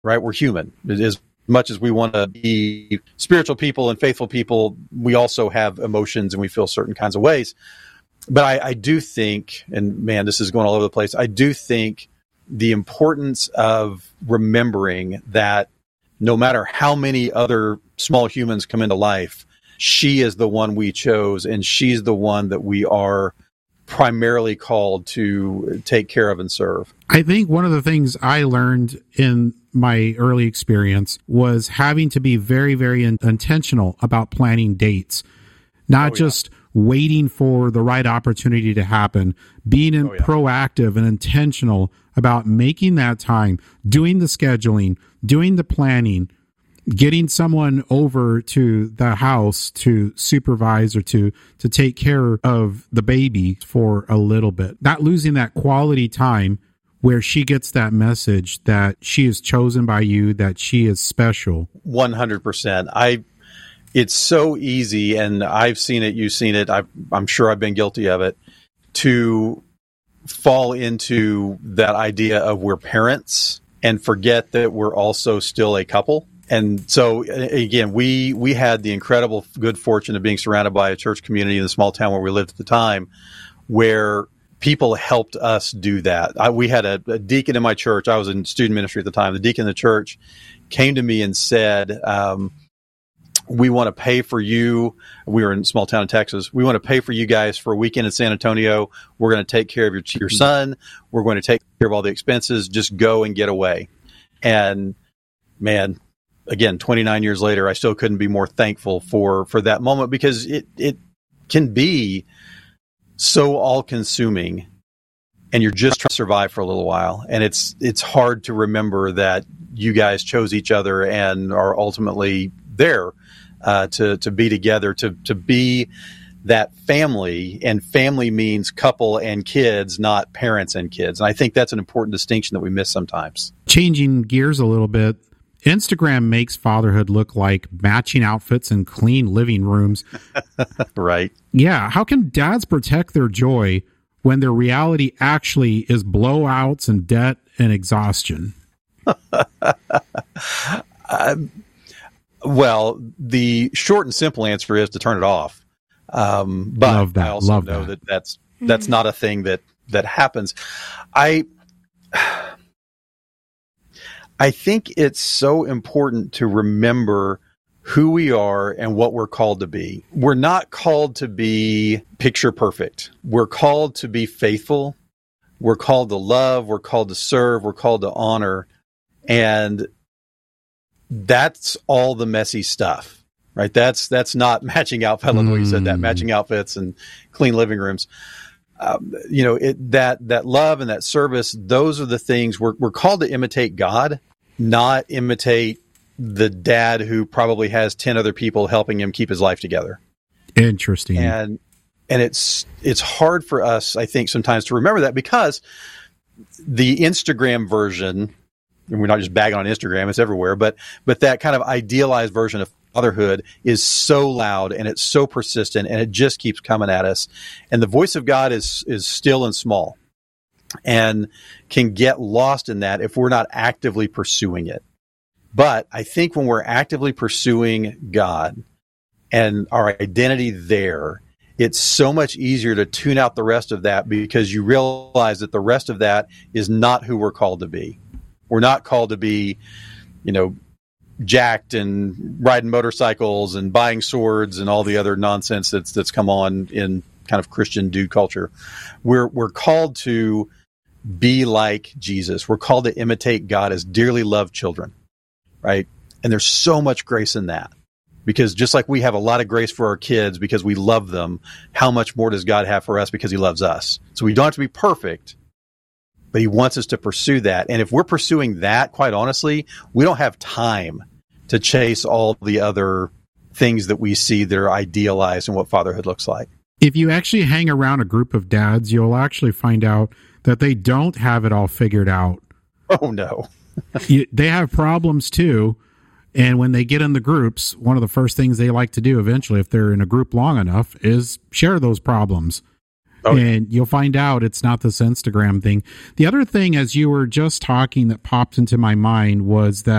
right? We're human. As much as we want to be spiritual people and faithful people, we also have emotions and we feel certain kinds of ways. But I do think, and man, this is going all over the place, I do think the importance of remembering that no matter how many other small humans come into life, she is the one we chose, and she's the one that we are primarily called to take care of and serve. I think one of the things I learned in my early experience was having to be very, very intentional about planning dates, not just waiting for the right opportunity to happen, being proactive and intentional about making that time, doing the scheduling, doing the planning, getting someone over to the house to supervise or to take care of the baby for a little bit. Not losing that quality time where she gets that message that she is chosen by you, that she is special. 100%. It's so easy, and I've seen it, you've seen it, I'm sure I've been guilty of it, to fall into that idea of we're parents and forget that we're also still a couple. And so, again, we had the incredible good fortune of being surrounded by a church community in the small town where we lived at the time, where people helped us do that. We had a deacon in my church. I was in student ministry at the time. The deacon in the church came to me and said, we want to pay for you. We were in a small town in Texas. We want to pay for you guys for a weekend in San Antonio. We're going to take care of your son. We're going to take care of all the expenses. Just go and get away. And man, again, 29 years later, I still couldn't be more thankful for that moment, because it can be so all-consuming, and you're just trying to survive for a little while. And it's hard to remember that you guys chose each other and are ultimately there to be together, to be that family. And family means couple and kids, not parents and kids. And I think that's an important distinction that we miss sometimes. Changing gears a little bit, Instagram makes fatherhood look like matching outfits and clean living rooms. Right. Yeah. How can dads protect their joy when their reality actually is blowouts and debt and exhaustion? Well, the short and simple answer is to turn it off. But Love that. I also Love know that. that's not a thing that happens. I think it's so important to remember who we are and what we're called to be. We're not called to be picture perfect. We're called to be faithful. We're called to love. We're called to serve. We're called to honor. And that's all the messy stuff, right? That's not matching outfits. I love the way you said that, matching outfits and clean living rooms. That love and that service, those are the things we're called to imitate God, not imitate the dad who probably has 10 other people helping him keep his life together. Interesting. And it's hard for us, I think, sometimes to remember that, because the Instagram version, and we're not just bagging on Instagram, it's everywhere, but that kind of idealized version of fatherhood is so loud and it's so persistent, and it just keeps coming at us. And the voice of God is still and small, and can get lost in that if we're not actively pursuing it. But I think when we're actively pursuing God and our identity there, it's so much easier to tune out the rest of that, because you realize that the rest of that is not who we're called to be. We're not called to be, jacked and riding motorcycles and buying swords and all the other nonsense that's come on in kind of Christian dude culture. We're called to be like Jesus. We're called to imitate God as dearly loved children, right? And there's so much grace in that, because just like we have a lot of grace for our kids because we love them, how much more does God have for us because he loves us? So we don't have to be perfect, but he wants us to pursue that. And if we're pursuing that, quite honestly, we don't have time to chase all the other things that we see that are idealized in what fatherhood looks like. If you actually hang around a group of dads, you'll actually find out that they don't have it all figured out. Oh, no. They have problems too. And when they get in the groups, one of the first things they like to do eventually, if they're in a group long enough, is share those problems. And you'll find out it's not this Instagram thing. The other thing, as you were just talking, that popped into my mind was that